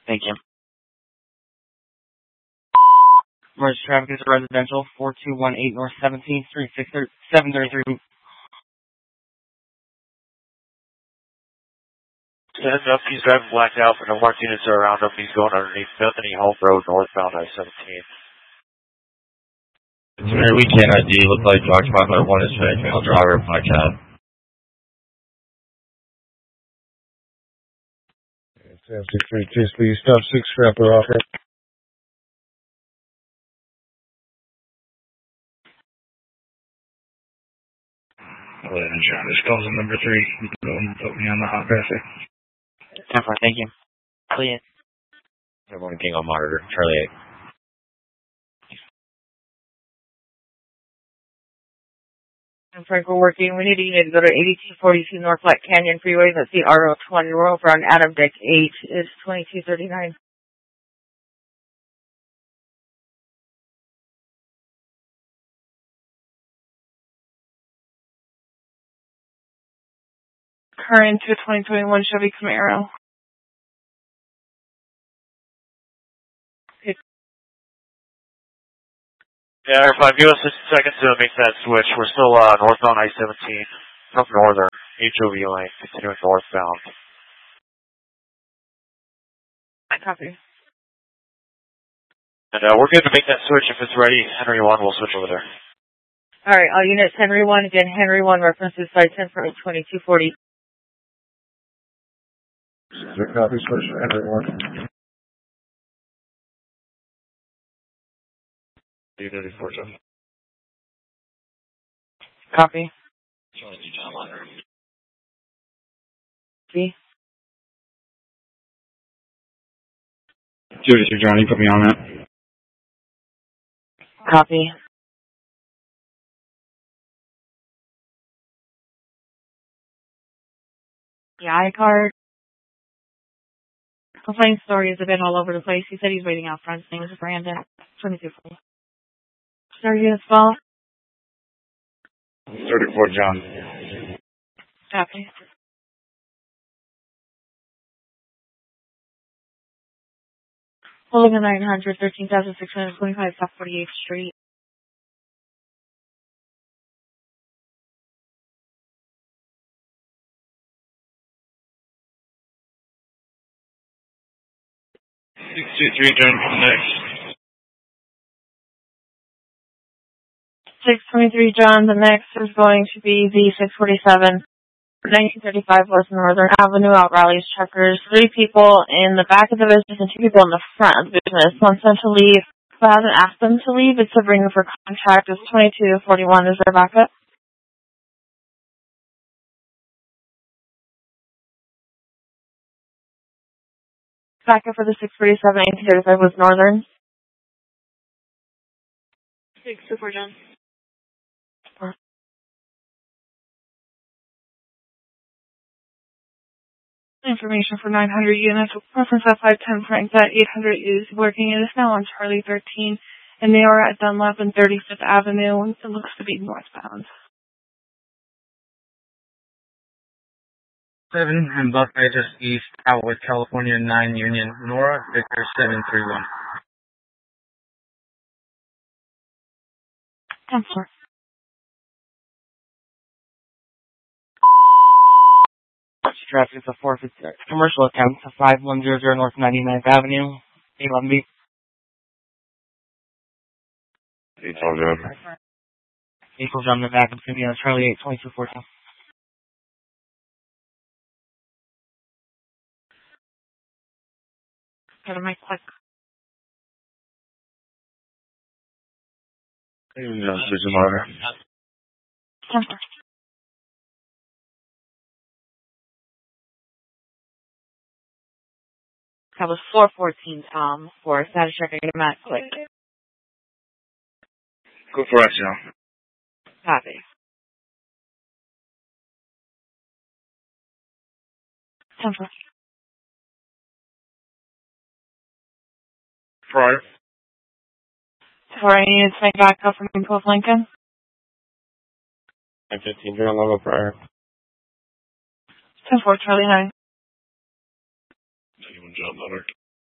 Thank you. Emergency traffic is residential, 4218 North 17th Street, 733. Heads up, he's driving blacked out, but no Martinez are around him. He's going underneath Bethany Home Road, northbound I-17. We can ID, look like Dr. 501 is a male driver, black cab. 73, please stop 6 scrapper offer. This calls in number 3. You can go and put me on the hot passer. 10-4, thank you. Clear. Everyone King on monitor, Charlie 8. Frank, we're working. We need a unit to go to 8242 North Flat Canyon Freeway. That's the RO20. We're over on Adam Deck 8. It's 2239. Current to 2021 Chevy Camaro. Yeah, Air 5, give us 60 seconds to make that switch. We're still northbound I-17, from northern, HOV lane, continuing northbound. Copy. And we're good to make that switch. If it's ready, Henry 1 will switch over there. All right, all units, Henry 1. Again, Henry 1 references side 10 for 2240. Copy, switch for Henry 1. Copy. See? 283 Johnny, put me on that. Copy. The iCard. Complaint stories have been all over the place. He said he's waiting out front. His name is Brandon. 2240. Sir, units fall. 34 John. Copy. Pulling a 900, 13,625 South 48th Street. John, next. 623 John, the next is going to be the 647, 1935 West Northern Avenue, out Raleigh's Checkers. 3 people in the back of the business and 2 people in the front of the business. Wants them to leave, but hasn't asked them to leave. It's a bringer for contact. It's 2241. Is there backup? Backup for the 647, 1935 West Northern. 624 John. Information for 900 units. Reference at 510 Frank. That 800 is working. It is now on Charlie 13, and they are at Dunlap and 35th Avenue. It looks to be northbound. 7 and Buckeye just east, out with California 9 Union. Nora, Victor 731. 10-4. Traffic is a 456 commercial account to 5100 North 99th Avenue, A11B. April John, the back of City on Charlie 8, 2214. Got a mic click. Switch monitor. 10-4. That was 414, Tom. For status check, I get a mat click. Go for us, John. Copy. 10-4. Prior. For any units make backup from Impulse Lincoln. 15 John, level prior. 10-4, Charlie 9. Anyone jump over?